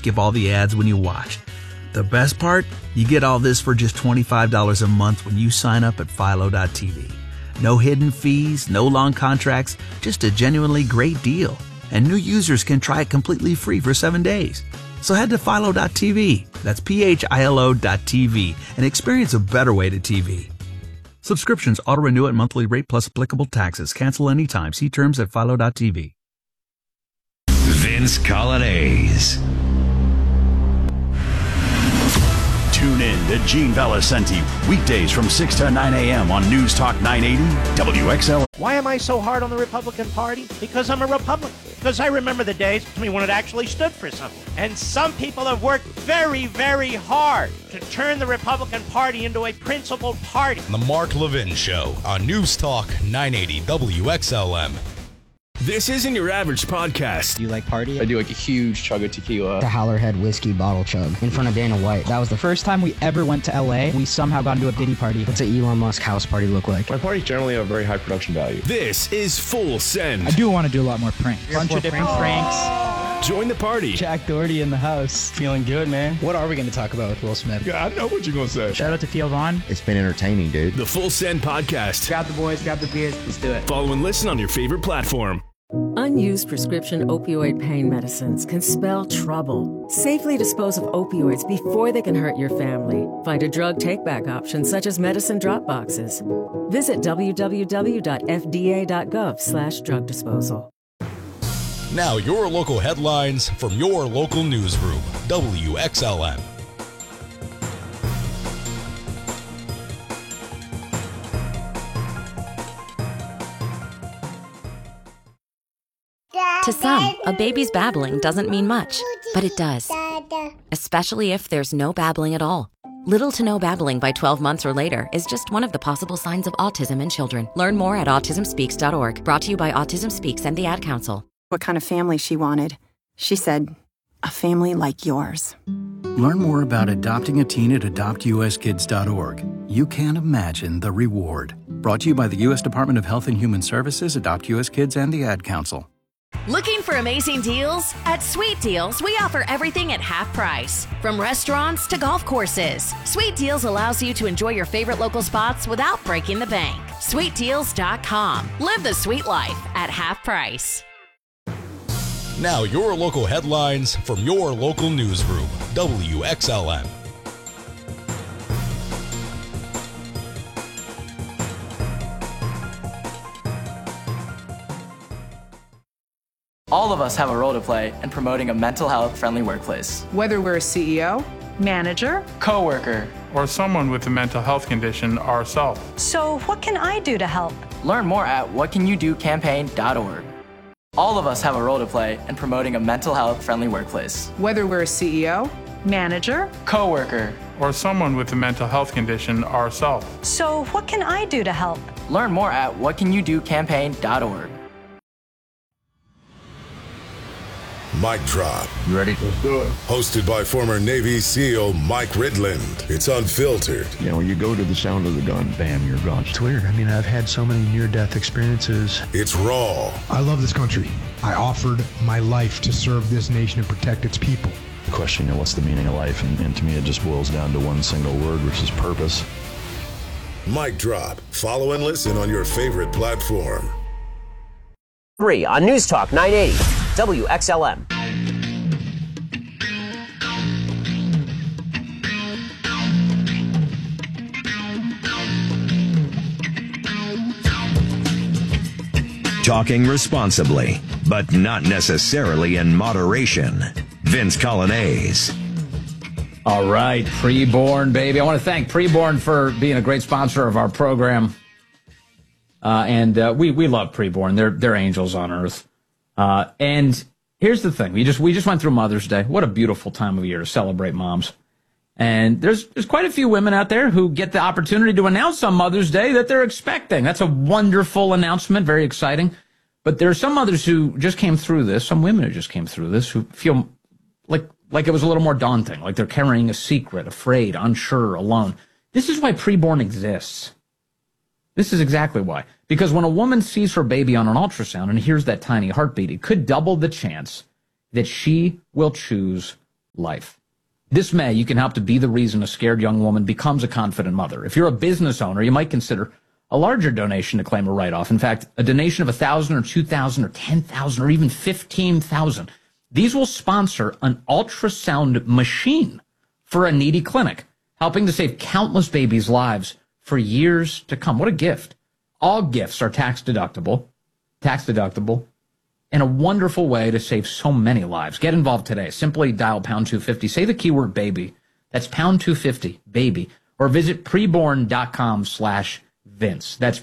skip all the ads when you watch. The best part? You get all this for just $25 a month when you sign up at Philo.tv. No hidden fees, no long contracts, just a genuinely great deal. And new users can try it completely free for 7 days. So head to Philo.tv, that's PHILO.tv, and experience a better way to TV. Subscriptions auto-renew at monthly rate plus applicable taxes. Cancel anytime. See terms at Philo.tv. Vince Colonnese. Tune in to Gene Valicenti weekdays from 6 to 9 a.m. on News Talk 980 WXL. Why am I so hard on the Republican Party? Because I'm a Republican. Because I remember the days when it actually stood for something. And some people have worked very, very hard to turn the Republican Party into a principled party. The Mark Levin Show on News Talk 980 WXLM. This isn't your average podcast. Do you like party? I do like a huge chug of tequila. The Howlerhead whiskey bottle chug in front of Dana White. That was the first time we ever went to LA. We somehow got into a Diddy party. What's an Elon Musk house party look like? My parties generally have very high production value. This is Full Send. I do want to do a lot more pranks. Bunch of different pranks. Join the party. Jack Doherty in the house. Feeling good, man. What are we going to talk about with Will Smith? Yeah, I know what you're going to say. Shout out to Theo Vaughn. It's been entertaining, dude. The Full Send podcast. Grab the boys, grab the beers, let's do it. Follow and listen on your favorite platform. Unused prescription opioid pain medicines can spell trouble. Safely dispose of opioids before they can hurt your family. Find a drug take-back option such as medicine drop boxes. Visit www.fda.gov/drug disposal. Now your local headlines from your local newsroom, WXLM. To some, a baby's babbling doesn't mean much, but it does. Especially if there's no babbling at all. Little to no babbling by 12 months or later is just one of the possible signs of autism in children. Learn more at autismspeaks.org. Brought to you by Autism Speaks and the Ad Council. What kind of family she wanted. She said, a family like yours. Learn more about adopting a teen at adoptuskids.org. You can't imagine the reward. Brought to you by the U.S. Department of Health and Human Services, Adopt U.S. Kids, and the Ad Council. Looking for amazing deals? At Sweet Deals, we offer everything at half price. From restaurants to golf courses. Sweet Deals allows you to enjoy your favorite local spots without breaking the bank. SweetDeals.com. Live the sweet life at half price. Now your local headlines from your local newsroom, WXLM. All of us have a role to play in promoting a mental health friendly workplace. Whether we're a CEO, manager, coworker, or someone with a mental health condition ourselves. So what can I do to help? Learn more at whatcanyoudocampaign.org. All of us have a role to play in promoting a mental health friendly workplace. Whether we're a CEO, manager, coworker, or someone with a mental health condition ourselves. So what can I do to help? Learn more at whatcanyoudocampaign.org. Mic Drop. You ready? Let's do it. Hosted by former Navy SEAL Mike Ridland. It's unfiltered. You know, when you go to the sound of the gun, bam, you're gone. It's weird. I mean, I've had so many near-death experiences. It's raw. I love this country. I offered my life to serve this nation and protect its people. The question, you know, what's the meaning of life? And to me, it just boils down to one single word, which is purpose. Mic Drop. Follow and listen on your favorite platform. 3 on News Talk 980 WXLM. Talking responsibly, but not necessarily in moderation. Vince Colonnese. All right, Preborn, baby. I want to thank Preborn for being a great sponsor of our program. And we love Preborn. They're angels on earth. And here's the thing. We just went through Mother's Day. What a beautiful time of year to celebrate moms. And there's quite a few women out there who get the opportunity to announce on Mother's Day that they're expecting. That's a wonderful announcement, very exciting. But there are some mothers who just came through this, some women who just came through this, who feel like it was a little more daunting, like they're carrying a secret, afraid, unsure, alone. This is why Preborn exists. This is exactly why. Because when a woman sees her baby on an ultrasound and hears that tiny heartbeat, it could double the chance that she will choose life. This May, you can help to be the reason a scared young woman becomes a confident mother. If you're a business owner, you might consider a larger donation to claim a write-off. In fact, a donation of $1,000 or $2,000 or $10,000 or even $15,000. These will sponsor an ultrasound machine for a needy clinic, helping to save countless babies' lives for years to come. What a gift. All gifts are tax deductible, and a wonderful way to save so many lives. Get involved today. Simply dial pound 250. Say the keyword baby. That's pound 250, baby. Or visit preborn.com/Vince. That's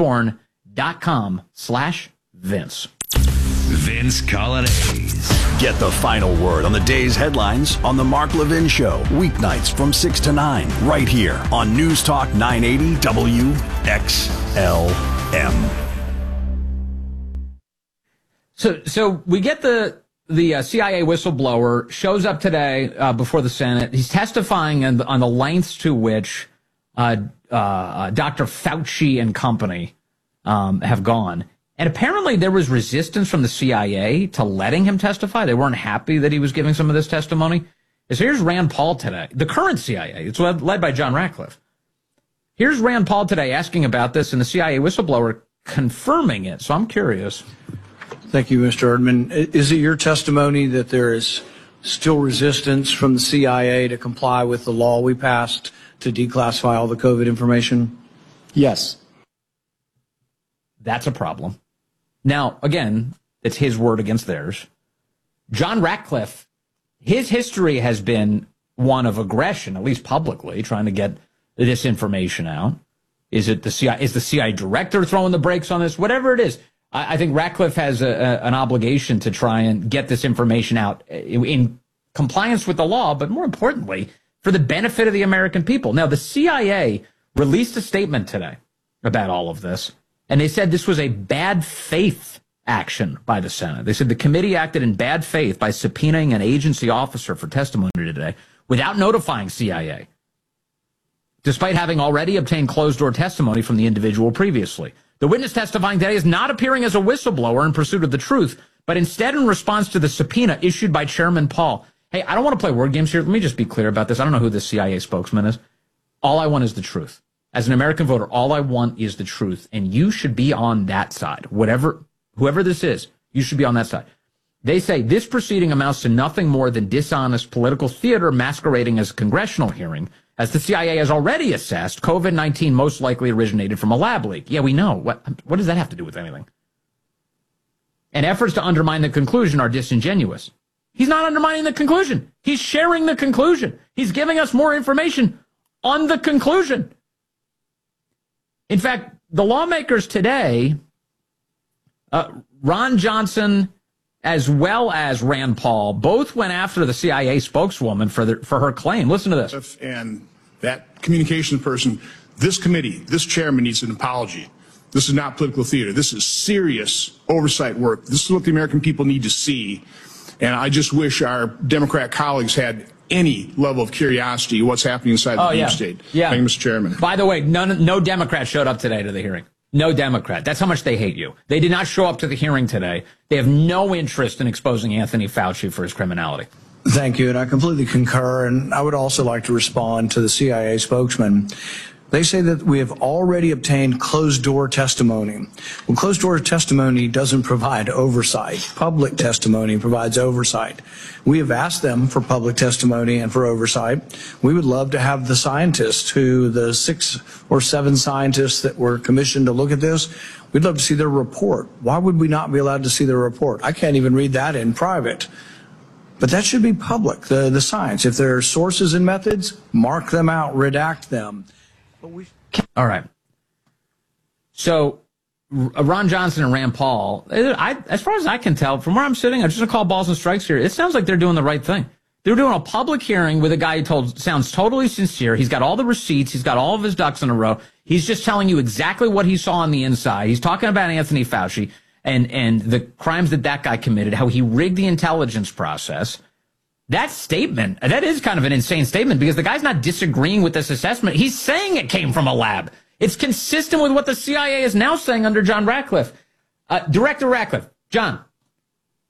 preborn.com/Vince. Vince Coglianese. Get the final word on the day's headlines on The Mark Levin Show, weeknights from 6 to 9, right here on News Talk 980 WXLM. So we get the CIA whistleblower shows up today before the Senate. He's testifying on the lengths to which Dr. Fauci and company have gone. And apparently there was resistance from the CIA to letting him testify. They weren't happy that he was giving some of this testimony. So here's Rand Paul today, the current CIA. It's led by John Ratcliffe. Here's Rand Paul today asking about this, and the CIA whistleblower confirming it. So I'm curious. Thank you, Mr. Erdman. Is it your testimony that there is still resistance from the CIA to comply with the law we passed to declassify all the COVID information? Yes. That's a problem. Now, again, it's his word against theirs. John Ratcliffe, his history has been one of aggression, at least publicly, trying to get this information out. Is it the CIA? Is the CIA director throwing the brakes on this? Whatever it is, I think Ratcliffe has an obligation to try and get this information out in compliance with the law, but more importantly, for the benefit of the American people. Now, the CIA released a statement today about all of this, and they said this was a bad faith action by the Senate. They said the committee acted in bad faith by subpoenaing an agency officer for testimony today without notifying CIA, despite having already obtained closed-door testimony from the individual previously. The witness testifying today is not appearing as a whistleblower in pursuit of the truth, but instead in response to the subpoena issued by Chairman Paul. Hey, I don't want to play word games here. Let me just be clear about this. I don't know who the CIA spokesman is. All I want is the truth. As an American voter, all I want is the truth, and you should be on that side. Whoever this is, you should be on that side. They say this proceeding amounts to nothing more than dishonest political theater masquerading as a congressional hearing, as the CIA has already assessed COVID-19 most likely originated from a lab leak. Yeah, we know. What does that have to do with anything? And efforts to undermine the conclusion are disingenuous. He's not undermining the conclusion. He's sharing the conclusion. He's giving us more information on the conclusion. In fact, the lawmakers today, Ron Johnson as well as Rand Paul, both went after the CIA spokeswoman for her claim. Listen to this. And that communications person, this committee, this chairman needs an apology. This is not political theater. This is serious oversight work. This is what the American people need to see. And I just wish our Democrat colleagues had any level of curiosity what's happening inside the deep state. Yeah. Thank you, Mr. Chairman. By the way, no Democrat showed up today to the hearing. No Democrat. That's how much they hate you. They did not show up to the hearing today. They have no interest in exposing Anthony Fauci for his criminality. Thank you, and I completely concur, and I would also like to respond to the CIA spokesman. They say that we have already obtained closed-door testimony. Well, closed-door testimony doesn't provide oversight. Public testimony provides oversight. We have asked them for public testimony and for oversight. We would love to have the scientists, the 6 or 7 scientists that were commissioned to look at this, we'd love to see their report. Why would we not be allowed to see their report? I can't even read that in private. But that should be public, the science. If there are sources and methods, mark them out, redact them. All right. So Ron Johnson and Rand Paul, as far as I can tell, from where I'm sitting, I'm just going to call balls and strikes here. It sounds like they're doing the right thing. They're doing a public hearing with a guy who sounds totally sincere. He's got all the receipts. He's got all of his ducks in a row. He's just telling you exactly what he saw on the inside. He's talking about Anthony Fauci and the crimes that guy committed, how he rigged the intelligence process. That statement, that is kind of an insane statement because the guy's not disagreeing with this assessment. He's saying it came from a lab. It's consistent with what the CIA is now saying under John Ratcliffe. Director Ratcliffe, John,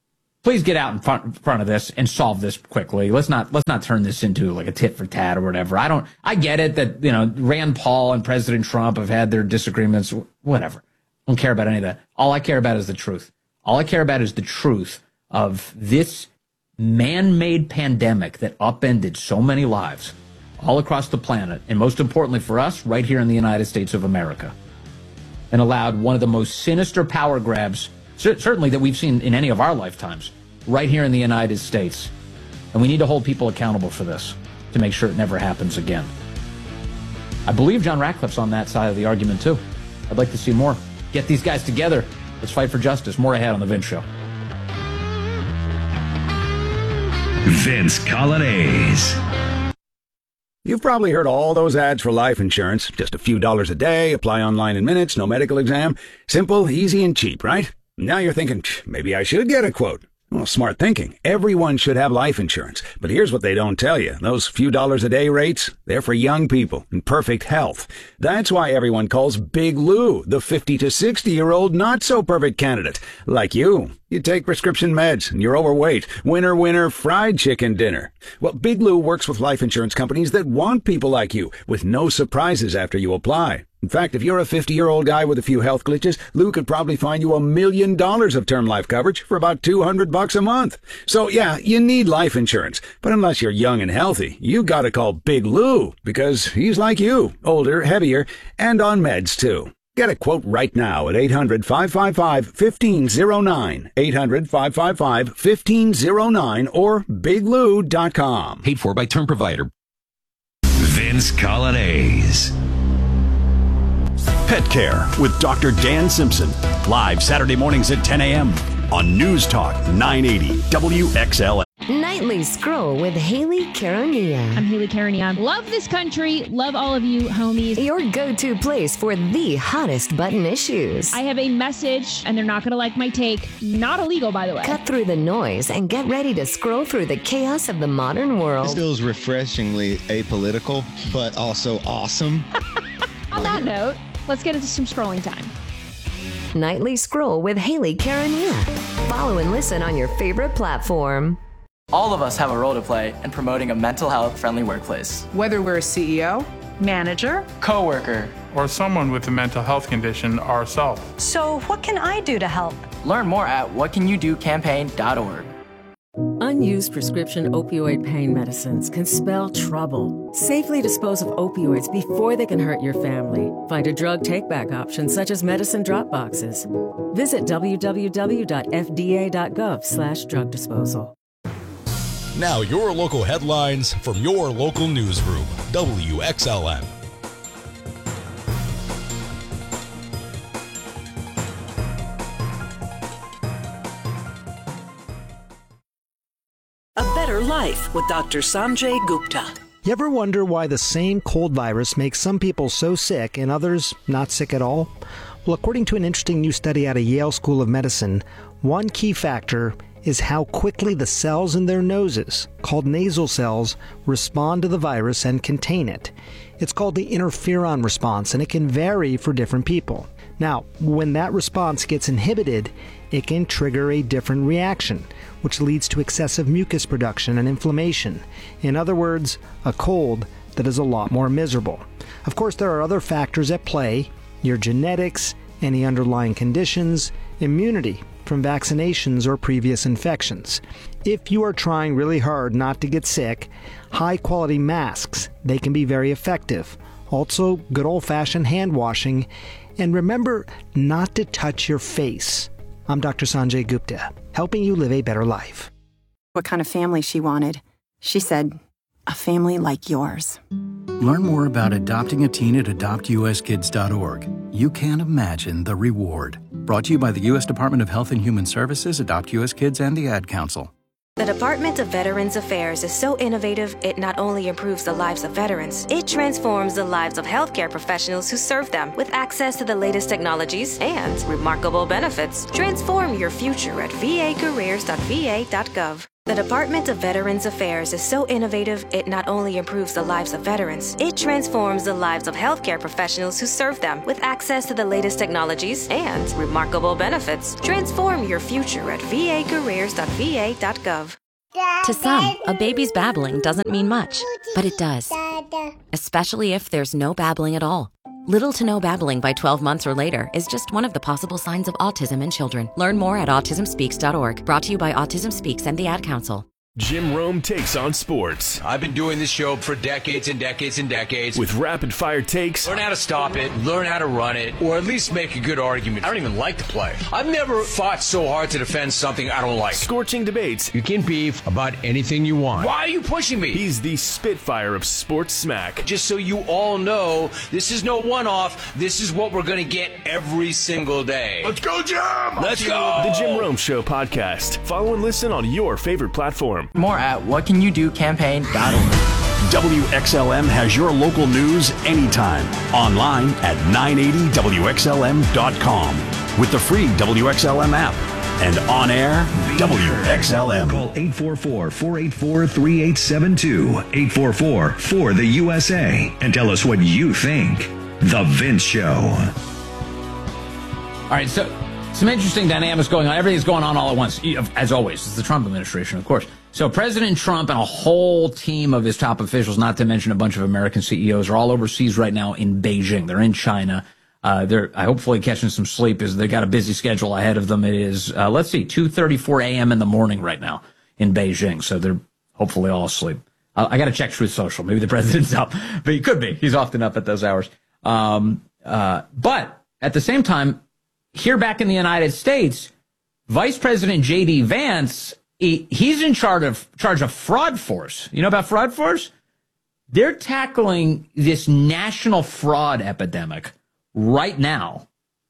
Please get out in front of this and solve this quickly. Let's not turn this into like a tit for tat or whatever. I get it that, Rand Paul and President Trump have had their disagreements, whatever. I don't care about any of that. All I care about is the truth. All I care about is the truth of this man-made pandemic that upended so many lives all across the planet, and most importantly for us, right here in the United States of America, and allowed one of the most sinister power grabs certainly that we've seen in any of our lifetimes, right here in the United States. And we need to hold people accountable for this to make sure it never happens again. I believe John Ratcliffe's on that side of the argument, too. I'd like to see more. Get these guys together. Let's fight for justice. More ahead on The Vince Show. Vince Coglianese. You've probably heard all those ads for life insurance. Just a few dollars a day, apply online in minutes, no medical exam. Simple, easy, and cheap, right? Now you're thinking, maybe I should get a quote. Well, smart thinking. Everyone should have life insurance. But here's what they don't tell you. Those few dollars a day rates, they're for young people in perfect health. That's why everyone calls Big Lou the 50 to 60-year-old not-so-perfect candidate. Like you. You take prescription meds and you're overweight. Winner, winner, fried chicken dinner. Well, Big Lou works with life insurance companies that want people like you, with no surprises after you apply. In fact, if you're a 50-year-old guy with a few health glitches, Lou could probably find you $1 million of term life coverage for about $200 a month. So yeah, you need life insurance. But unless you're young and healthy, you gotta call Big Lou, because he's like you, older, heavier, and on meds too. Get a quote right now at 800-555-1509, 800-555-1509, or biglou.com. Paid for by term provider. Vince Coglianese. Pet Care with Dr. Dan Simpson. Live Saturday mornings at 10 a.m. on News Talk 980 WXLM. Nightly Scroll with Haley Caronia. I'm Haley Caronia. Love this country. Love all of you, homies. Your go-to place for the hottest button issues. I have a message, and they're not going to like my take. Not illegal, by the way. Cut through the noise and get ready to scroll through the chaos of the modern world. This feels refreshingly apolitical, but also awesome. On that note, let's get into some scrolling time. Nightly Scroll with Haley Caronia. Follow and listen on your favorite platform. All of us have a role to play in promoting a mental health friendly workplace. Whether we're a CEO, manager, coworker, or someone with a mental health condition ourselves. So what can I do to help? Learn more at whatcanyoudocampaign.org. Unused prescription opioid pain medicines can spell trouble. Safely dispose of opioids before they can hurt your family. Find a drug take-back option such as medicine drop boxes. Visit www.fda.gov/drug disposal. Now your local headlines from your local newsroom, WXLM. A Better Life with Dr. Sanjay Gupta. You ever wonder why the same cold virus makes some people so sick and others not sick at all? Well, according to an interesting new study out of Yale School of Medicine, one key factor is how quickly the cells in their noses, called nasal cells, respond to the virus and contain it. It's called the interferon response, and it can vary for different people. Now, when that response gets inhibited, it can trigger a different reaction, which leads to excessive mucus production and inflammation. In other words, a cold that is a lot more miserable. Of course, there are other factors at play: your genetics, any underlying conditions, immunity from vaccinations or previous infections. If you are trying really hard not to get sick, high-quality masks, they can be very effective. Also, good old-fashioned hand washing. And remember not to touch your face. I'm Dr. Sanjay Gupta, helping you live a better life. What kind of family she wanted. She said, a family like yours. Learn more about adopting a teen at adoptuskids.org. You can't imagine the reward. Brought to you by the U.S. Department of Health and Human Services, Adopt U.S. Kids, and the Ad Council. The Department of Veterans Affairs is so innovative, it not only improves the lives of veterans, it transforms the lives of healthcare professionals who serve them. With access to the latest technologies and remarkable benefits, transform your future at vacareers.va.gov. The Department of Veterans Affairs is so innovative, it not only improves the lives of veterans, it transforms the lives of healthcare professionals who serve them with access to the latest technologies and remarkable benefits. Transform your future at vacareers.va.gov. To some, a baby's babbling doesn't mean much, but it does. Especially if there's no babbling at all. Little to no babbling by 12 months or later is just one of the possible signs of autism in children. Learn more at autismspeaks.org. Brought to you by Autism Speaks and the Ad Council. Jim Rome takes on sports. I've been doing this show for decades and decades and decades. With rapid-fire takes. Learn how to stop it, learn how to run it, or at least make a good argument. I don't even like to play. I've never fought so hard to defend something I don't like. Scorching debates. You can beef about anything you want. Why are you pushing me? He's the Spitfire of sports smack. Just so you all know, this is no one-off. This is what we're going to get every single day. Let's go, Jim! Let's go! The Jim Rome Show podcast. Follow and listen on your favorite platform. More at whatcanyoudocampaign.org. WXLM has your local news anytime. Online at 980WXLM.com. With the free WXLM app. And on air, WXLM. Call 844-484-3872. 844-4-the-USA. And tell us what you think. The Vince Show. All right, so some interesting dynamics going on. Everything's going on all at once, as always. It's the Trump administration, of course. So President Trump and a whole team of his top officials, not to mention a bunch of American CEOs, are all overseas right now in Beijing. They're in China. They're hopefully catching some sleep as they got a busy schedule ahead of them. It is, 2:34 a.m. in the morning right now in Beijing. So they're hopefully all asleep. I got to check Truth Social. Maybe the president's up, but he could be. He's often up at those hours. But at the same time, here back in the United States, Vice President J.D. Vance, he's in charge of Fraud Force. You know about Fraud Force? They're tackling this national fraud epidemic right now.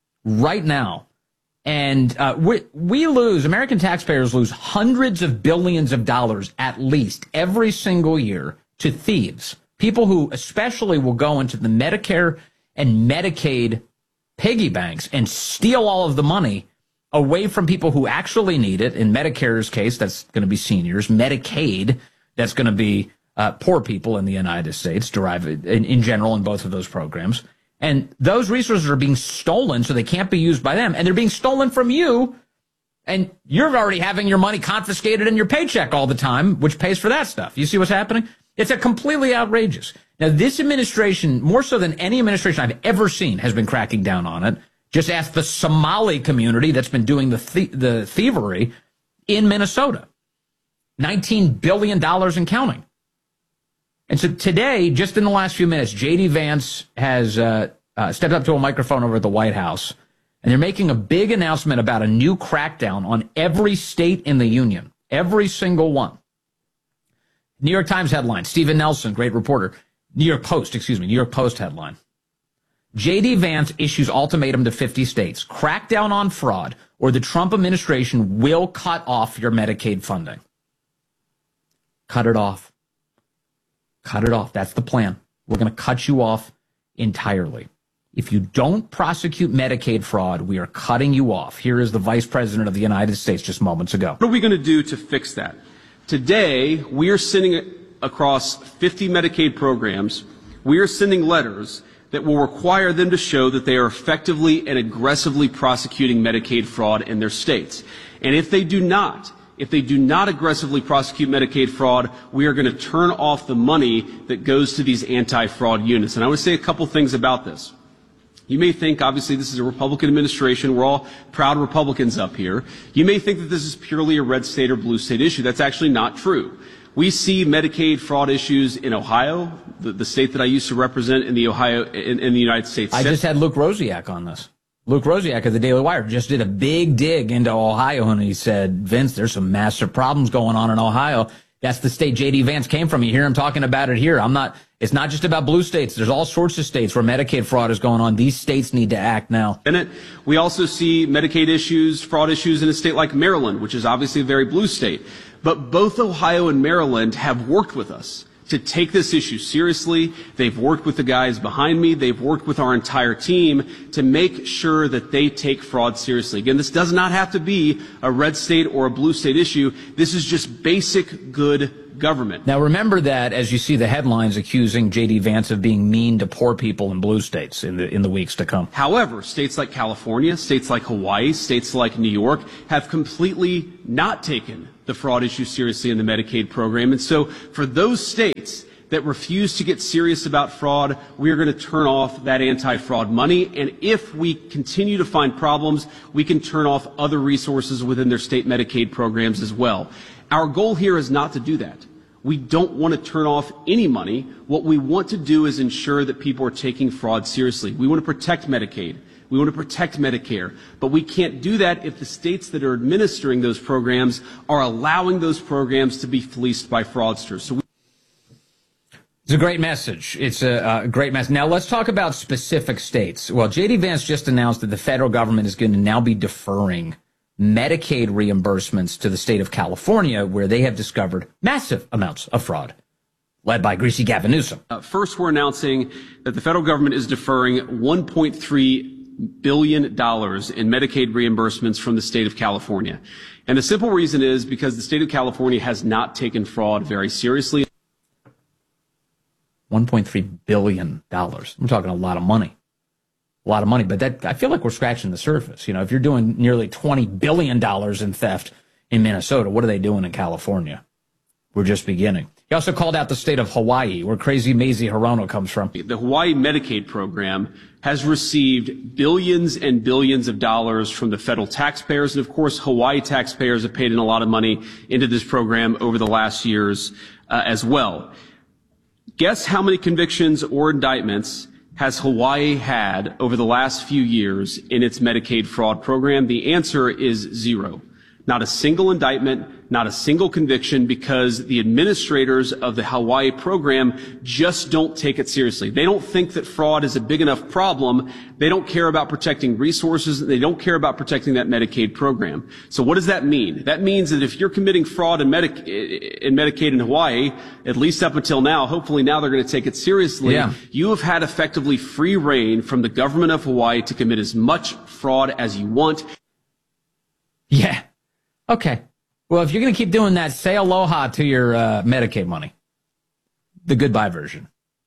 And we lose, American taxpayers lose hundreds of billions of dollars at least every single year to thieves. People who especially will go into the Medicare and Medicaid piggy banks and steal all of the money away from people who actually need it. In Medicare's case, that's going to be seniors. Medicaid, that's going to be poor people in the United States, derived in general in both of those programs. And those resources are being stolen, so they can't be used by them. And they're being stolen from you, and you're already having your money confiscated in your paycheck all the time, which pays for that stuff. You see what's happening? It's a completely outrageous. Now, this administration, more so than any administration I've ever seen, has been cracking down on it. Just ask the Somali community that's been doing the thievery in Minnesota. $19 billion and counting. And so today, just in the last few minutes, J.D. Vance has stepped up to a microphone over at the White House, and they're making a big announcement about a new crackdown on every state in the union, every single one. New York Times headline, Stephen Nelson, great reporter. New York Post headline. J.D. Vance issues ultimatum to 50 states. Crack down on fraud, or the Trump administration will cut off your Medicaid funding. Cut it off. Cut it off. That's the plan. We're going to cut you off entirely. If you don't prosecute Medicaid fraud, we are cutting you off. Here is the Vice President of the United States just moments ago. What are we going to do to fix that? Today, we are sending across 50 Medicaid programs. We are sending letters that will require them to show that they are effectively and aggressively prosecuting Medicaid fraud in their states. And if they do not aggressively prosecute Medicaid fraud, we are going to turn off the money that goes to these anti-fraud units. And I would say a couple things about this. You may think, obviously, this is a Republican administration. We're all proud Republicans up here. You may think that this is purely a red state or blue state issue. That's actually not true. We see Medicaid fraud issues in Ohio, the state that I used to represent in the United States. I just had Luke Rosiak on this. Luke Rosiak of the Daily Wire just did a big dig into Ohio, and he said, Vince, there's some massive problems going on in Ohio. That's the state J.D. Vance came from. You hear him talking about it here. It's not just about blue states. There's all sorts of states where Medicaid fraud is going on. These states need to act now. We also see Medicaid issues, fraud issues in a state like Maryland, which is obviously a very blue state. But both Ohio and Maryland have worked with us. to take this issue seriously. They've worked with the guys behind me. They've worked with our entire team to make sure that they take fraud seriously. Again, this does not have to be a red state or a blue state issue. This is just basic good government. Now, remember that as you see the headlines accusing J.D. Vance of being mean to poor people in blue states in the weeks to come. However, states like California, states like Hawaii, states like New York have completely not taken the fraud issue seriously in the Medicaid program. And so for those states that refuse to get serious about fraud, we are going to turn off that anti-fraud money. And if we continue to find problems, we can turn off other resources within their state Medicaid programs as well. Our goal here is not to do that. We don't want to turn off any money. What we want to do is ensure that people are taking fraud seriously. We want to protect Medicaid. We want to protect Medicare. But we can't do that if the states that are administering those programs are allowing those programs to be fleeced by fraudsters. So it's a great message. It's a great message. Now, let's talk about specific states. Well, J.D. Vance just announced that the federal government is going to now be deferring Medicaid reimbursements to the state of California, where they have discovered massive amounts of fraud, led by Greasy Gavin Newsom. First, we're announcing that the federal government is deferring $1.3 billion in Medicaid reimbursements from the state of California. And the simple reason is because the state of California has not taken fraud very seriously. $1.3 billion. We're talking a lot of money. A lot of money, but that I feel like we're scratching the surface. You know, if you're doing nearly $20 billion in theft in Minnesota, what are they doing in California? We're just beginning. He also called out the state of Hawaii, where crazy Mazie Hirono comes from. The Hawaii Medicaid program has received billions and billions of dollars from the federal taxpayers. And of course, Hawaii taxpayers have paid in a lot of money into this program over the last years as well. Guess how many convictions or indictments has Hawaii had over the last few years in its Medicaid fraud program? The answer is 0. Not a single indictment, not a single conviction, because the administrators of the Hawaii program just don't take it seriously. They don't think that fraud is a big enough problem. They don't care about protecting resources. They don't care about protecting that Medicaid program. So what does that mean? That means that if you're committing fraud in Medicaid in Hawaii, at least up until now, hopefully now they're going to take it seriously. Yeah. You have had effectively free reign from the government of Hawaii to commit as much fraud as you want. Yeah. Okay. Well, if you're going to keep doing that, say aloha to your Medicaid money. The goodbye version.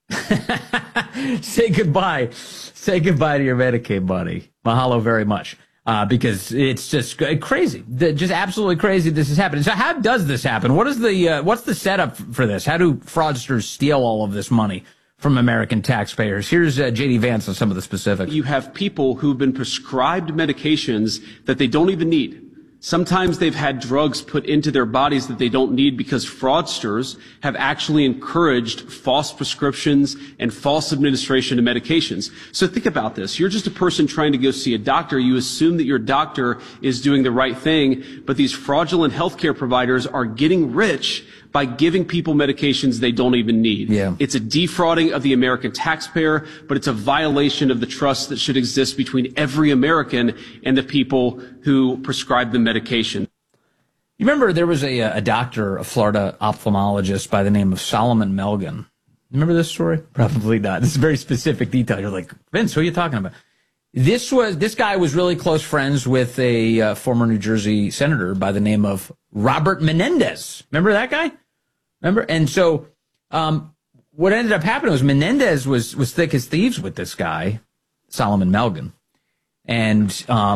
Say goodbye. Say goodbye to your Medicaid money. Mahalo very much. Because it's just crazy. Just absolutely crazy this is happening. So how does this happen? What is what's the setup for this? How do fraudsters steal all of this money from American taxpayers? Here's J.D. Vance on some of the specifics. You have people who've been prescribed medications that they don't even need. Sometimes they've had drugs put into their bodies that they don't need because fraudsters have actually encouraged false prescriptions and false administration of medications. So think about this. You're just a person trying to go see a doctor. You assume that your doctor is doing the right thing, but these fraudulent healthcare providers are getting rich by giving people medications they don't even need. Yeah. It's a defrauding of the American taxpayer, but it's a violation of the trust that should exist between every American and the people who prescribe the medication. You remember there was a doctor, a Florida ophthalmologist by the name of Solomon Melgen. Remember this story? Probably not. This is very specific detail. You're like, Vince, who are you talking about? This guy was really close friends with a former New Jersey senator by the name of Robert Menendez. Remember that guy? Remember? And so what ended up happening was Menendez was thick as thieves with this guy, Solomon Melgen. And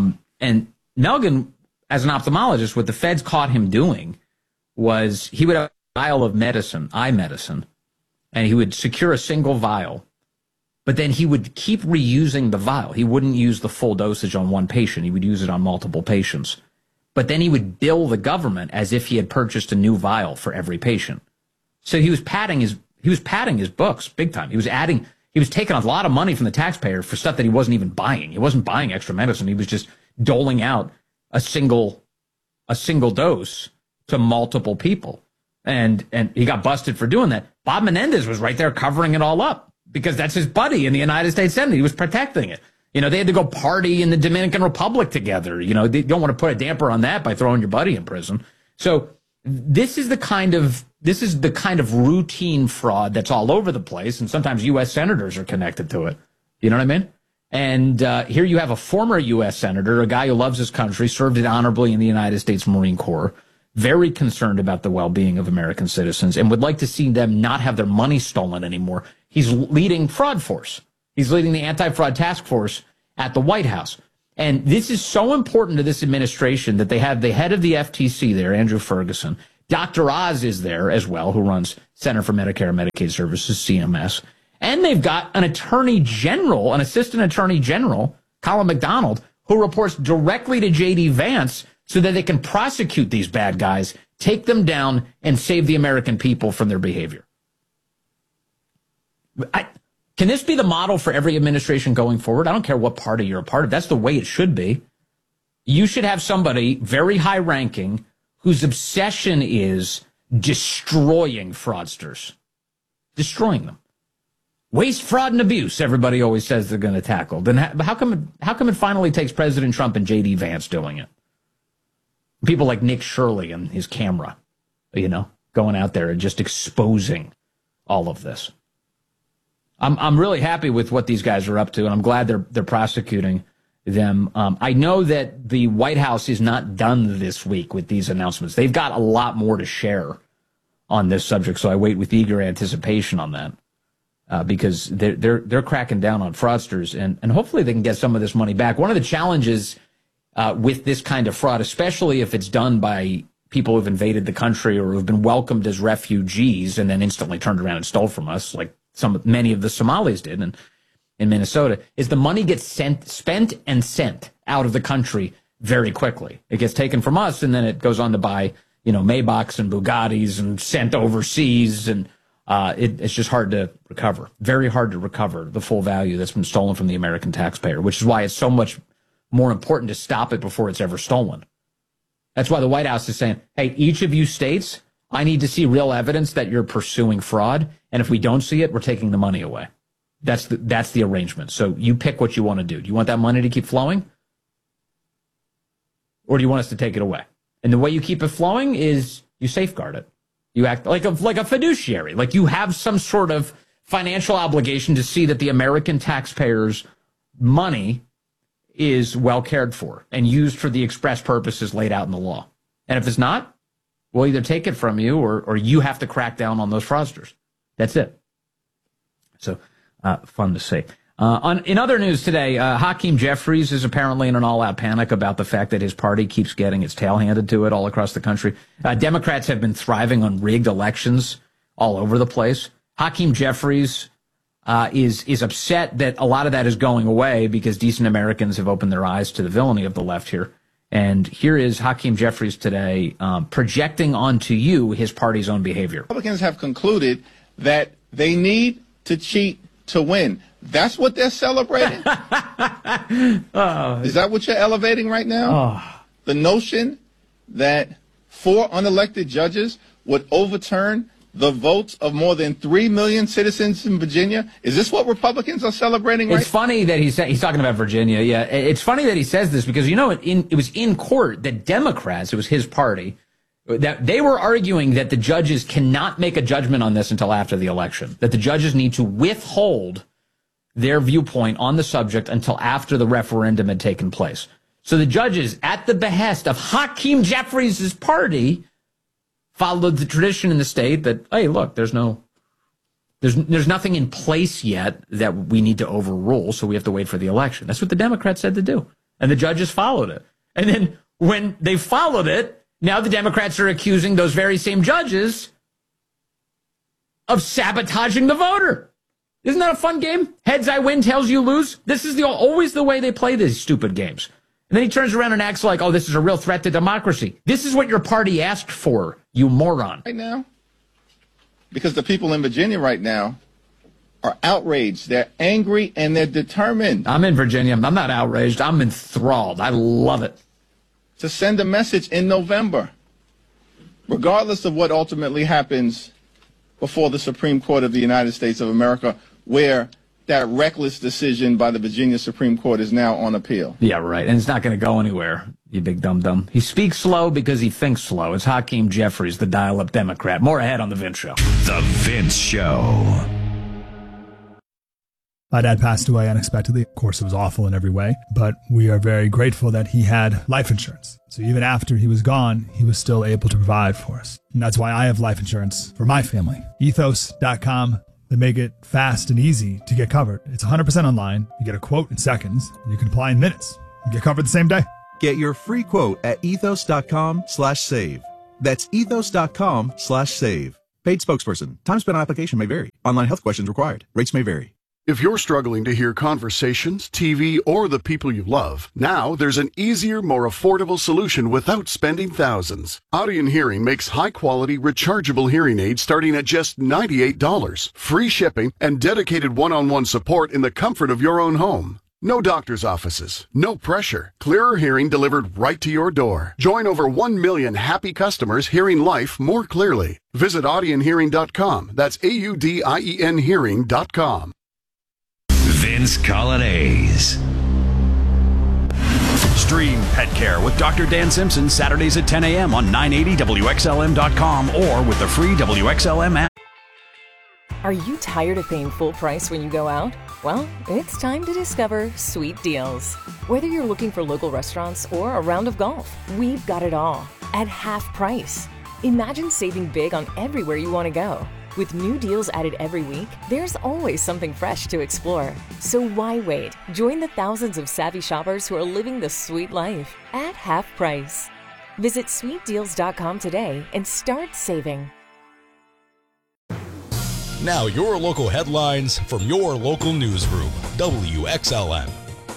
Melgen, as an ophthalmologist, what the feds caught him doing was he would have a vial of medicine, eye medicine, and he would secure a single vial. But then he would keep reusing the vial. He wouldn't use the full dosage on one patient. He would use it on multiple patients. But then he would bill the government as if he had purchased a new vial for every patient. So he was padding his books big time. He was taking a lot of money from the taxpayer for stuff that he wasn't even buying. He wasn't buying extra medicine. He was just doling out a single dose to multiple people. And he got busted for doing that. Bob Menendez was right there covering it all up, because that's his buddy in the United States Senate. He was protecting it. You know, they had to go party in the Dominican Republic together. You know, they don't want to put a damper on that by throwing your buddy in prison. So This is the kind of routine fraud that's all over the place, and sometimes U.S. senators are connected to it. You know what I mean? And here you have a former U.S. senator, a guy who loves his country, served it honorably in the United States Marine Corps, very concerned about the well-being of American citizens, and would like to see them not have their money stolen anymore. He's leading Fraud Force. He's leading the anti-fraud task force at the White House. And this is so important to this administration that they have the head of the FTC there, Andrew Ferguson. Dr. Oz is there as well, who runs Center for Medicare and Medicaid Services, CMS. And they've got an attorney general, an assistant attorney general, Colin McDonald, who reports directly to J.D. Vance so that they can prosecute these bad guys, take them down, and save the American people from their behavior. Can this be the model for every administration going forward? I don't care what party you're a part of. That's the way it should be. You should have somebody very high-ranking whose obsession is destroying fraudsters. Destroying them. Waste, fraud, and abuse, everybody always says they're going to tackle. Then how come it finally takes President Trump and J.D. Vance doing it? People like Nick Shirley and his camera, going out there and just exposing all of this. I'm really happy with what these guys are up to, and I'm glad they're prosecuting them. I know that the White House is not done this week with these announcements. They've got a lot more to share on this subject, so I wait with eager anticipation on that because they're cracking down on fraudsters, and hopefully they can get some of this money back. One of the challenges with this kind of fraud, especially if it's done by people who've invaded the country or who've been welcomed as refugees and then instantly turned around and stole from us, like many of the Somalis did in Minnesota, is the money gets spent and sent out of the country very quickly. It gets taken from us, and then it goes on to buy, Maybachs and Bugattis and sent overseas, and it's just hard to recover. Very hard to recover the full value that's been stolen from the American taxpayer, which is why it's so much more important to stop it before it's ever stolen. That's why the White House is saying, hey, each of you states, I need to see real evidence that you're pursuing fraud, and if we don't see it, we're taking the money away. That's the arrangement. So you pick what you want to do. Do you want that money to keep flowing? Or do you want us to take it away? And the way you keep it flowing is you safeguard it. You act like a fiduciary, like you have some sort of financial obligation to see that the American taxpayers' money is well cared for and used for the express purposes laid out in the law. And if it's not, we'll either take it from you or you have to crack down on those fraudsters. That's it. So, fun to see. In other news today, Hakeem Jeffries is apparently in an all-out panic about the fact that his party keeps getting its tail handed to it all across the country. Democrats have been thriving on rigged elections all over the place. Hakeem Jeffries is upset that a lot of that is going away because decent Americans have opened their eyes to the villainy of the left here. And here is Hakeem Jeffries today projecting onto you his party's own behavior. Republicans have concluded that they need to cheat to win. That's what they're celebrating? Is that what you're elevating right now? The notion that 4 unelected judges would overturn the votes of more than 3 million citizens in Virginia? Is this what Republicans are celebrating right now? It's funny that he's talking about Virginia. Yeah, it's funny that he says this because, it was in court that Democrats, it was his party, that they were arguing that the judges cannot make a judgment on this until after the election, that the judges need to withhold their viewpoint on the subject until after the referendum had taken place. So the judges, at the behest of Hakeem Jeffries' party, followed the tradition in the state that, hey, look, there's nothing in place yet that we need to overrule, so we have to wait for the election. That's what the Democrats said to do. And the judges followed it. And then when they followed it, now the Democrats are accusing those very same judges of sabotaging the voter. Isn't that a fun game? Heads I win, tails you lose. This is always the way they play these stupid games. And then he turns around and acts like, oh, this is a real threat to democracy. This is what your party asked for, you moron. Right now, because the people in Virginia right now are outraged. They're angry and they're determined. I'm in Virginia. I'm not outraged. I'm enthralled. I love it. To send a message in November, regardless of what ultimately happens before the Supreme Court of the United States of America, where that reckless decision by the Virginia Supreme Court is now on appeal. Yeah, right. And it's not going to go anywhere. You big dum-dum. He speaks slow because he thinks slow. It's Hakeem Jeffries, the dial-up Democrat. More ahead on The Vince Show. The Vince Show. My dad passed away unexpectedly. Of course, it was awful in every way, but we are very grateful that he had life insurance. So even after he was gone, he was still able to provide for us. And that's why I have life insurance for my family. Ethos.com. They make it fast and easy to get covered. It's 100% online. You get a quote in seconds, and you can apply in minutes. You get covered the same day. Get your free quote at ethos.com/save. That's ethos.com/save. Paid spokesperson. Time spent on application may vary. Online health questions required. Rates may vary. If you're struggling to hear conversations, TV, or the people you love, now there's an easier, more affordable solution without spending thousands. Audion Hearing makes high-quality, rechargeable hearing aids starting at just $98, free shipping, and dedicated one-on-one support in the comfort of your own home. No doctor's offices, no pressure, clearer hearing delivered right to your door. Join over 1 million happy customers hearing life more clearly. Visit audionhearing.com. That's AUDIEN hearing.com. Vince Colonnese. Stream Pet Care with Dr. Dan Simpson Saturdays at 10 a.m. on 980WXLM.com or with the free WXLM app. Are you tired of paying full price when you go out? Well, it's time to discover Sweet Deals. Whether you're looking for local restaurants or a round of golf, we've got it all at half price. Imagine saving big on everywhere you want to go. With new deals added every week, there's always something fresh to explore. So why wait? Join the thousands of savvy shoppers who are living the sweet life at half price. Visit sweetdeals.com today and start saving. Now your local headlines from your local newsroom, WXLM.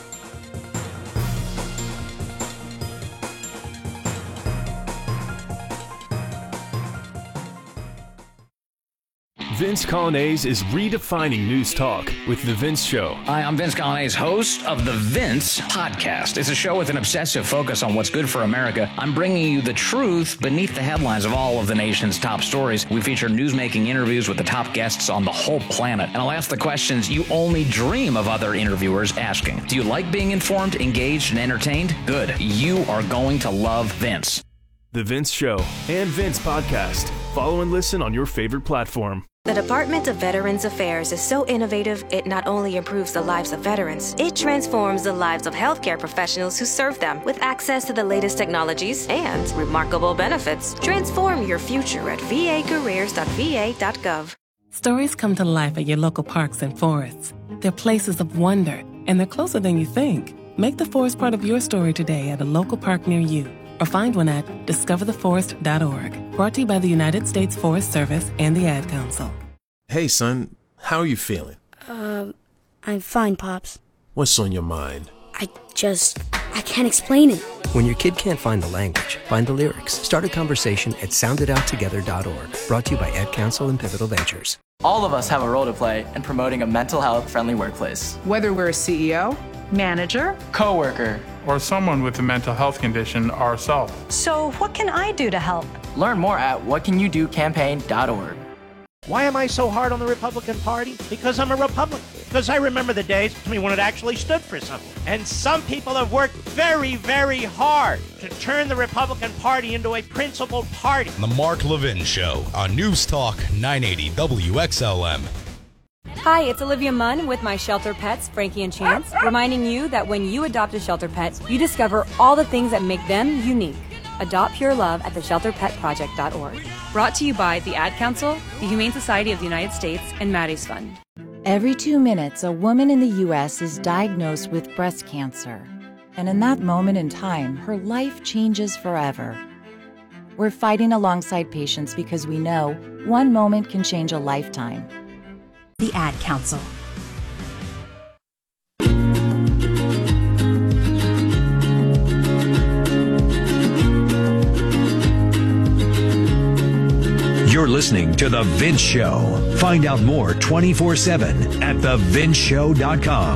Vince Colonnese is redefining news talk with The Vince Show. Hi, I'm Vince Colonnese, host of The Vince Podcast. It's a show with an obsessive focus on what's good for America. I'm bringing you the truth beneath the headlines of all of the nation's top stories. We feature newsmaking interviews with the top guests on the whole planet. And I'll ask the questions you only dream of other interviewers asking. Do you like being informed, engaged, and entertained? Good. You are going to love Vince. The Vince Show and Vince Podcast. Follow and listen on your favorite platform. The Department of Veterans Affairs is so innovative, it not only improves the lives of veterans, it transforms the lives of healthcare professionals who serve them with access to the latest technologies and remarkable benefits. Transform your future at vacareers.va.gov. Stories come to life at your local parks and forests. They're places of wonder, and they're closer than you think. Make the forest part of your story today at a local park near you, or find one at discovertheforest.org. Brought to you by the United States Forest Service and the Ad Council. Hey, son, how are you feeling? I'm fine, Pops. What's on your mind? I can't explain it. When your kid can't find the language, find the lyrics. Start a conversation at sounditouttogether.org. Brought to you by Ad Council and Pivotal Ventures. All of us have a role to play in promoting a mental health friendly workplace. Whether we're a CEO, manager, coworker, or someone with a mental health condition ourselves. So what can I do to help? Learn more at whatcanyoudocampaign.org. Why am I so hard on the Republican Party? Because I'm a Republican. Because I remember the days when it actually stood for something. And some people have worked very, very hard to turn the Republican Party into a principled party. The Mark Levin Show on News Talk 980 WXLM. Hi, it's Olivia Munn with my shelter pets, Frankie and Chance, reminding you that when you adopt a shelter pet, you discover all the things that make them unique. Adopt pure love at theshelterpetproject.org. Brought to you by the Ad Council, the Humane Society of the United States, and Maddie's Fund. Every 2 minutes, a woman in the U.S. is diagnosed with breast cancer. And in that moment in time, her life changes forever. We're fighting alongside patients because we know one moment can change a lifetime. The Ad Council. You're listening to The Vince Show. Find out more 24/7 at thevinceshow.com.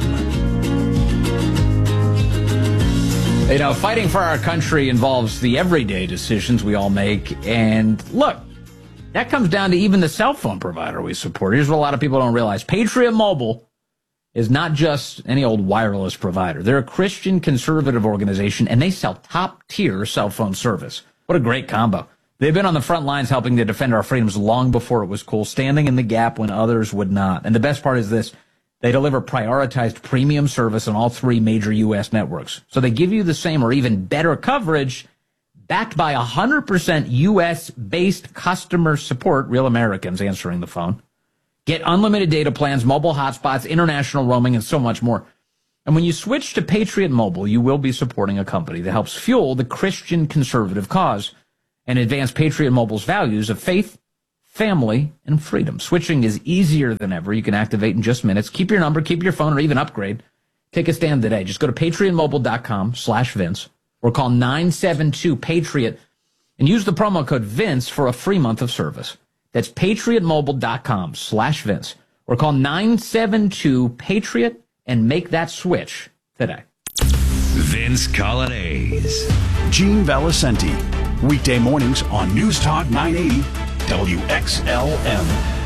You know, fighting for our country involves the everyday decisions we all make. And look, that comes down to even the cell phone provider we support. Here's what a lot of people don't realize. Patriot Mobile is not just any old wireless provider. They're a Christian conservative organization, and they sell top-tier cell phone service. What a great combo. They've been on the front lines helping to defend our freedoms long before it was cool, standing in the gap when others would not. And the best part is this. They deliver prioritized premium service on all 3 major U.S. networks. So they give you the same or even better coverage backed by 100% U.S.-based customer support, real Americans answering the phone. Get unlimited data plans, mobile hotspots, international roaming, and so much more. And when you switch to Patriot Mobile, you will be supporting a company that helps fuel the Christian conservative cause and advance Patriot Mobile's values of faith, family, and freedom. Switching is easier than ever. You can activate in just minutes. Keep your number, keep your phone, or even upgrade. Take a stand today. Just go to patriotmobile.com/Vince or call 972-PATRIOT and use the promo code Vince for a free month of service. That's patriotmobile.com/Vince or call 972-PATRIOT and make that switch today. Vince Colonnese. Gene Valicenti. Weekday mornings on News Talk 980 WXLM.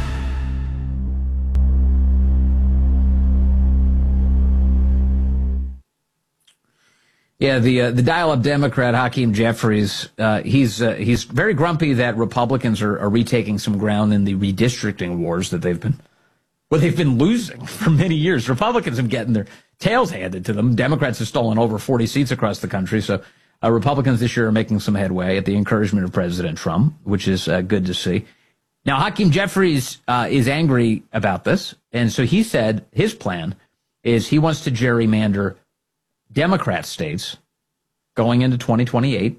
Yeah, the dial-up Democrat Hakeem Jeffries, he's very grumpy that Republicans are retaking some ground in the redistricting wars that they've been losing for many years. Republicans have gotten their tails handed to them. Democrats have stolen over 40 seats across the country. So Republicans this year are making some headway at the encouragement of President Trump, which is good to see. Now, Hakeem Jeffries is angry about this, and so he said his plan is he wants to gerrymander Democrat states going into 2028.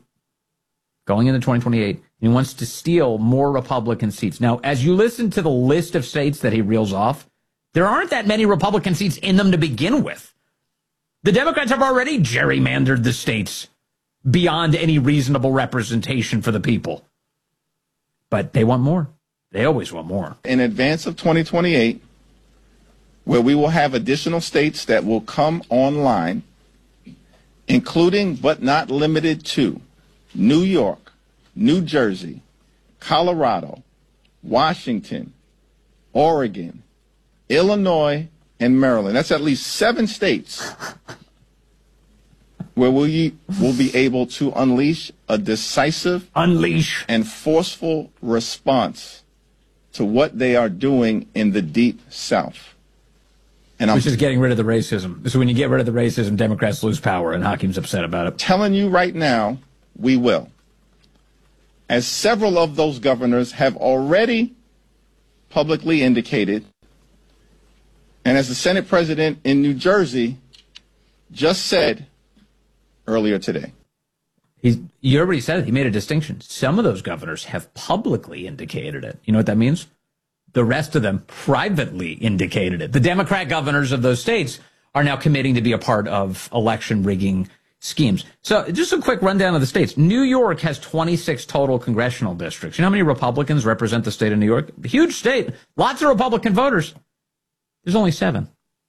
He wants to steal more Republican seats. Now, as you listen to the list of states that he reels off, there aren't that many Republican seats in them to begin with. The Democrats have already gerrymandered the states beyond any reasonable representation for the people. But they want more. They always want more. In advance of 2028, where we will have additional states that will come online, including but not limited to New York, New Jersey, Colorado, Washington, Oregon, Illinois, and Maryland. That's at least 7 states where we will be able to unleash a decisive and forceful response to what they are doing in the Deep South. Which is getting rid of the racism. So when you get rid of the racism, Democrats lose power, and Hakeem's upset about it. Telling you right now, we will. As several of those governors have already publicly indicated, and as the Senate President in New Jersey just said earlier today. You already said it. He made a distinction. Some of those governors have publicly indicated it. You know what that means? The rest of them privately indicated it. The Democrat governors of those states are now committing to be a part of election rigging schemes. So just a quick rundown of the states. New York has 26 total congressional districts. You know how many Republicans represent the state of New York? Huge state. Lots of Republican voters. There's only 7.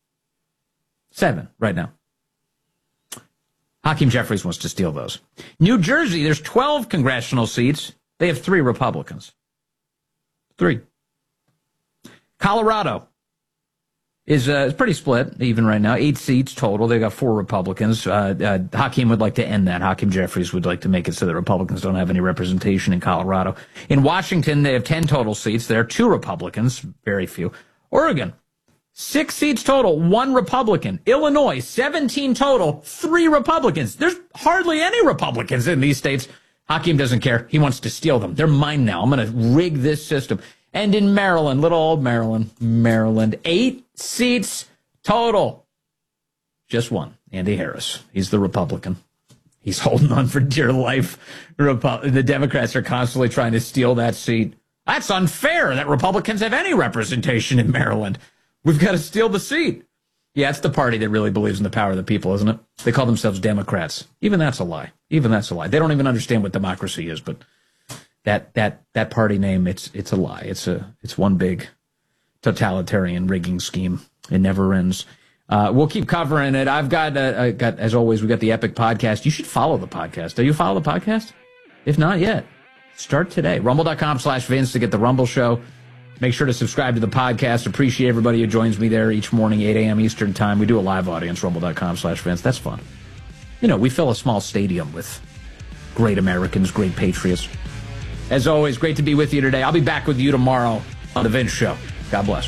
7 right now. Hakeem Jeffries wants to steal those. New Jersey, there's 12 congressional seats. They have 3 Republicans. 3. Colorado is pretty split, even right now. 8 seats total. They've got 4 Republicans. Hakeem would like to end that. Hakeem Jeffries would like to make it so that Republicans don't have any representation in Colorado. In Washington, they have 10 total seats. There are 2 Republicans, very few. Oregon, 6 seats total, 1 Republican. Illinois, 17 total, 3 Republicans. There's hardly any Republicans in these states. Hakeem doesn't care. He wants to steal them. They're mine now. I'm going to rig this system. And in Maryland, little old Maryland, 8 seats total. Just 1, Andy Harris. He's the Republican. He's holding on for dear life. The Democrats are constantly trying to steal that seat. That's unfair that Republicans have any representation in Maryland. We've got to steal the seat. Yeah, it's the party that really believes in the power of the people, isn't it? They call themselves Democrats. Even that's a lie. They don't even understand what democracy is, but that party name, it's a lie. It's one big totalitarian rigging scheme. It never ends. We'll keep covering it. I've got as always, we got the Epic Podcast. You should follow the podcast. Do you follow the podcast? If not yet, start today. Rumble.com/Vince to get the Rumble Show. Make sure to subscribe to the podcast. Appreciate everybody who joins me there each morning, 8 a.m. Eastern time. We do a live audience, rumble.com/Vince. That's fun. You know, we fill a small stadium with great Americans, great patriots. As always, great to be with you today. I'll be back with you tomorrow on The Vince Show. God bless.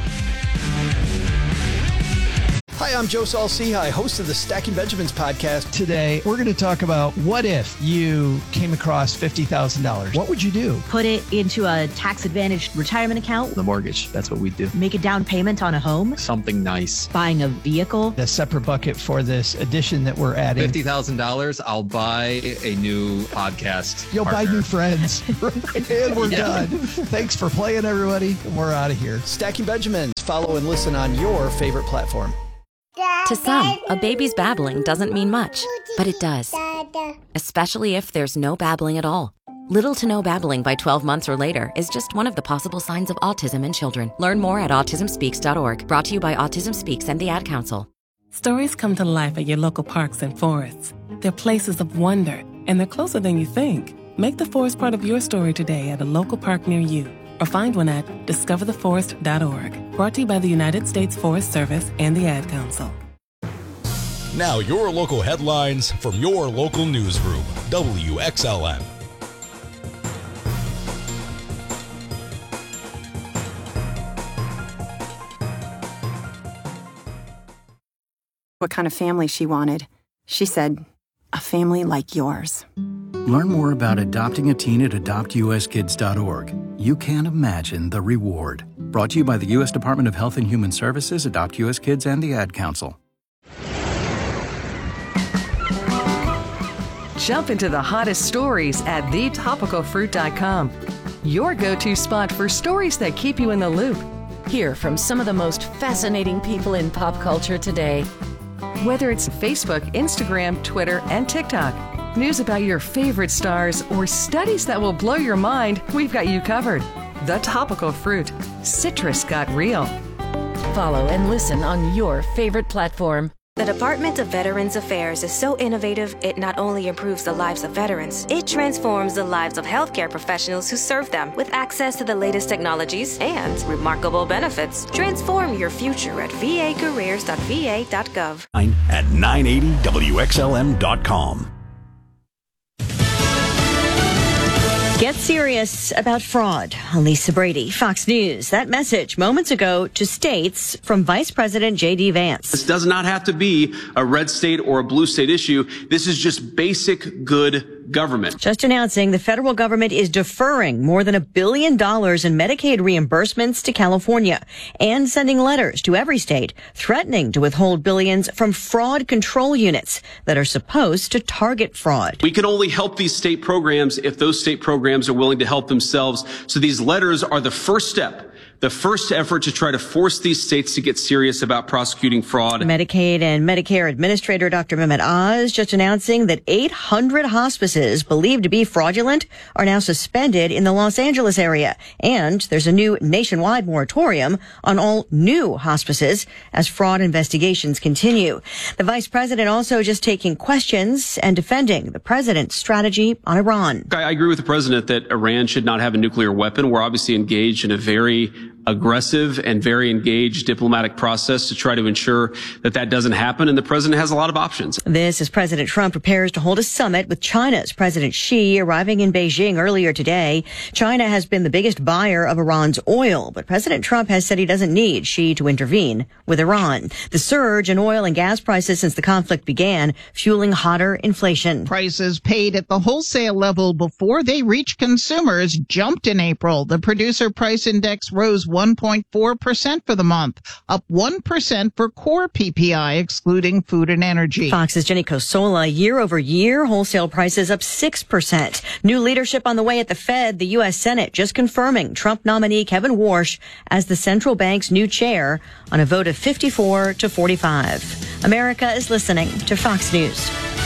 Hi, I'm Joe Saul-Sehy, host of the Stacking Benjamins podcast. Today, we're going to talk about what if you came across $50,000. What would you do? Put it into a tax-advantaged retirement account. The mortgage, that's what we do. Make a down payment on a home. Something nice. Buying a vehicle. A separate bucket for this addition that we're adding. $50,000, I'll buy a new podcast. You'll partner. buy new friends. And we're done. Thanks for playing, everybody. And we're out of here. Stacking Benjamins. Follow and listen on your favorite platform. To some, a baby's babbling doesn't mean much, but it does. Especially if there's no babbling at all. Little to no babbling by 12 months or later is just one of the possible signs of autism in children. Learn more at autismspeaks.org. Brought to you by Autism Speaks and the Ad Council. Stories come to life at your local parks and forests. They're places of wonder, and they're closer than you think. Make the forest part of your story today at a local park near you, or find one at discovertheforest.org. Brought to you by the United States Forest Service and the Ad Council. Now your local headlines from your local newsroom, WXLM. What kind of family she wanted. She said, a family like yours. Learn more about adopting a teen at adoptuskids.org. You can't imagine the reward. Brought to you by the U.S. Department of Health and Human Services, Adopt U.S. Kids, and the Ad Council. Jump into the hottest stories at thetopicalfruit.com. Your go-to spot for stories that keep you in the loop. Hear from some of the most fascinating people in pop culture today. Whether it's Facebook, Instagram, Twitter, and TikTok, news about your favorite stars, or studies that will blow your mind, we've got you covered. The Topical Fruit. Citrus got real. Follow and listen on your favorite platform. The Department of Veterans Affairs is so innovative, it not only improves the lives of veterans, it transforms the lives of healthcare professionals who serve them with access to the latest technologies and remarkable benefits. Transform your future at vacareers.va.gov. At 980WXLM.com. Get serious about fraud. Lisa Brady, Fox News. That message moments ago to states from Vice President J.D. Vance. This does not have to be a red state or a blue state issue. This is just basic good government. Just announcing the federal government is deferring more than $1 billion in Medicaid reimbursements to California and sending letters to every state threatening to withhold billions from fraud control units that are supposed to target fraud. We can only help these state programs if those state programs are willing to help themselves. So these letters are the first step, the first effort to try to force these states to get serious about prosecuting fraud. Medicaid and Medicare Administrator Dr. Mehmet Oz just announcing that 800 hospices believed to be fraudulent are now suspended in the Los Angeles area. And there's a new nationwide moratorium on all new hospices as fraud investigations continue. The vice president also just taking questions and defending the president's strategy on Iran. I agree with the president that Iran should not have a nuclear weapon. We're obviously engaged in a very aggressive and very engaged diplomatic process to try to ensure that that doesn't happen. And the president has a lot of options. This as President Trump prepares to hold a summit with China's President Xi arriving in Beijing earlier today. China has been the biggest buyer of Iran's oil, but President Trump has said he doesn't need Xi to intervene with Iran. The surge in oil and gas prices since the conflict began, fueling hotter inflation. Prices paid at the wholesale level before they reach consumers jumped in April. The producer price index rose 1.4% for the month, up 1% for core PPI, excluding food and energy. Fox's Jenny Cosola, year over year, wholesale prices up 6%. New leadership on the way at the Fed, the U.S. Senate just confirming Trump nominee Kevin Warsh as the central bank's new chair on a vote of 54 to 45. America is listening to Fox News.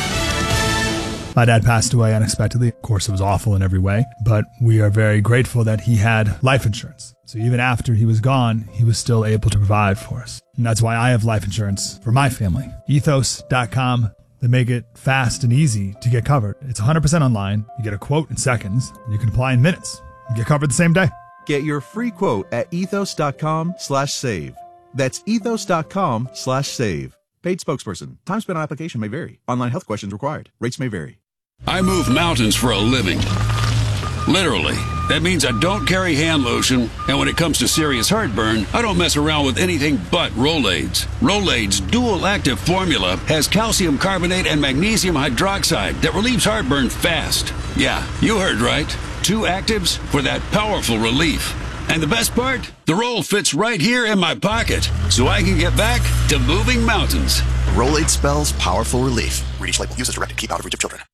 My dad passed away unexpectedly. Of course, it was awful in every way, but we are very grateful that he had life insurance. So even after he was gone, he was still able to provide for us. And that's why I have life insurance for my family. Ethos.com. They make it fast and easy to get covered. It's 100% online. You get a quote in seconds, and you can apply in minutes. You get covered the same day. Get your free quote at ethos.com/save. That's ethos.com/save. Paid spokesperson. Time spent on application may vary. Online health questions required. Rates may vary. I move mountains for a living. Literally. That means I don't carry hand lotion, and when it comes to serious heartburn, I don't mess around with anything but Rolaids. Rolaids' dual-active formula has calcium carbonate and magnesium hydroxide that relieves heartburn fast. Yeah, you heard right. 2 actives for that powerful relief. And the best part? The roll fits right here in my pocket, so I can get back to moving mountains. Rolade spells powerful relief. Read each label. Use as directed. Keep out of reach of children.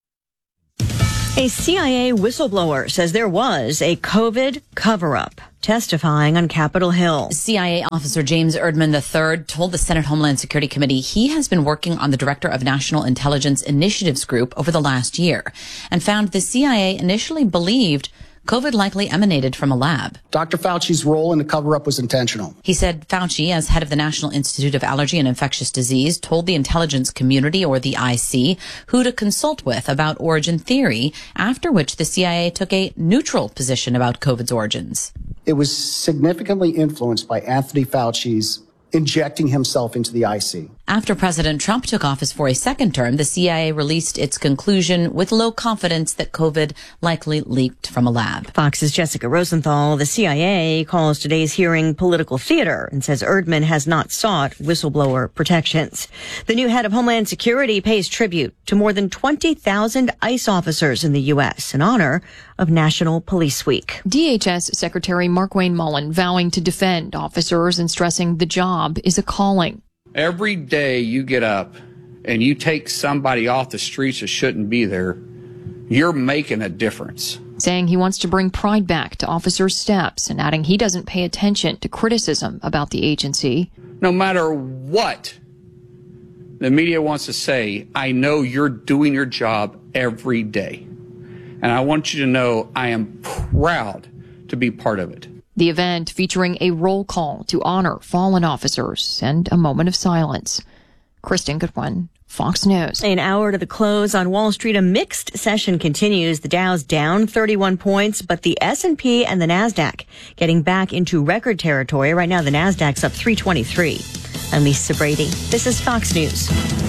A CIA whistleblower says there was a COVID cover-up, testifying on Capitol Hill. CIA officer James Erdman III told the Senate Homeland Security Committee he has been working on the Director of National Intelligence Initiatives Group over the last year and found the CIA initially believed COVID likely emanated from a lab. Dr. Fauci's role in the cover-up was intentional. He said Fauci, as head of the National Institute of Allergy and Infectious Disease, told the intelligence community, or the IC, who to consult with about origin theory, after which the CIA took a neutral position about COVID's origins. It was significantly influenced by Anthony Fauci's injecting himself into the IC. After President Trump took office for a second term, the CIA released its conclusion with low confidence that COVID likely leaked from a lab. Fox's Jessica Rosenthal. The CIA calls today's hearing political theater and says Erdman has not sought whistleblower protections. The new head of Homeland Security pays tribute to more than 20,000 ICE officers in the U.S. in honor of National Police Week. DHS Secretary Markwayne Mullin vowing to defend officers and stressing the job is a calling. Every day you get up and you take somebody off the streets that shouldn't be there, you're making a difference. Saying he wants to bring pride back to officers' steps and adding he doesn't pay attention to criticism about the agency. No matter what the media wants to say, I know you're doing your job every day. And I want you to know I am proud to be part of it. The event featuring a roll call to honor fallen officers and a moment of silence. Kristen Goodwin, Fox News. An hour to the close on Wall Street, a mixed session continues. The Dow's down 31 points, but the S&P and the NASDAQ getting back into record territory. Right now, the NASDAQ's up 323. I'm Lisa Brady. This is Fox News.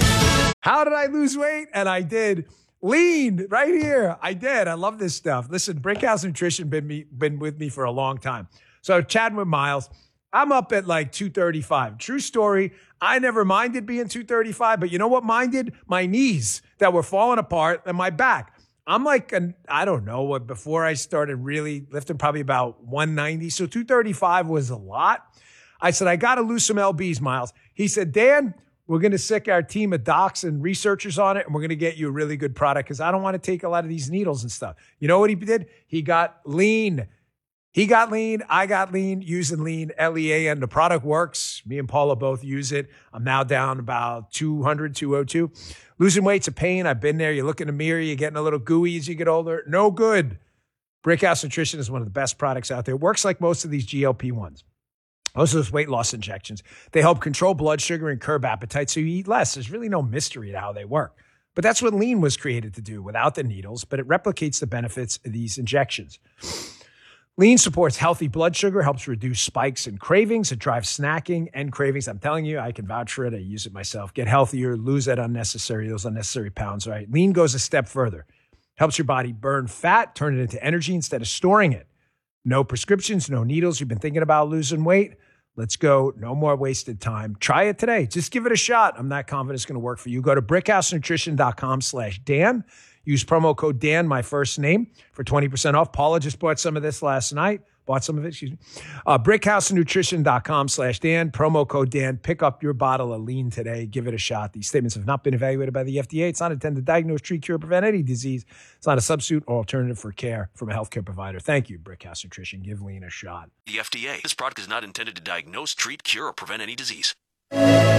How did I lose weight? And I did. Lean right here. I did. I love this stuff. Listen, Brickhouse Nutrition been with me for a long time. So chatting with Miles, I'm up at like 235. True story. I never minded being 235, but you know what minded? My knees that were falling apart and my back. I'm like, I don't know what, before I started really lifting, probably about 190. So 235 was a lot. I said, I got to lose some LBs, Miles. He said, Dan, we're going to sick our team of docs and researchers on it, and we're going to get you a really good product because I don't want to take a lot of these needles and stuff. You know what he did? He got lean. He got lean. I got lean using lean, LEAN. The product works. Me and Paula both use it. I'm now down about 200, 202. Losing weight's a pain. I've been there. You look in the mirror. You're getting a little gooey as you get older. No good. Brickhouse Nutrition is one of the best products out there. It works like most of these GLP-1s. Most of those weight loss injections, they help control blood sugar and curb appetite so you eat less. There's really no mystery to how they work. But that's what lean was created to do without the needles, but it replicates the benefits of these injections. Lean supports healthy blood sugar, helps reduce spikes and cravings. It drives snacking and cravings. I'm telling you, I can vouch for it. I use it myself. Get healthier, lose those unnecessary pounds, right? Lean goes a step further. Helps your body burn fat, turn it into energy instead of storing it. No prescriptions, no needles. You've been thinking about losing weight? Let's go. No more wasted time. Try it today. Just give it a shot. I'm not confident it's going to work for you. Go to brickhousenutrition.com/Dan. Use promo code Dan, my first name, for 20% off. Paula just bought some of this last night. brickhousenutrition.com/Dan. Promo code Dan. Pick up your bottle of lean today. Give it a shot. These statements have not been evaluated by the FDA. It's not intended to diagnose, treat, cure, or prevent any disease. It's not a substitute or alternative for care from a healthcare provider. Thank you, Brickhouse Nutrition. Give lean a shot. The FDA. This product is not intended to diagnose, treat, cure, or prevent any disease.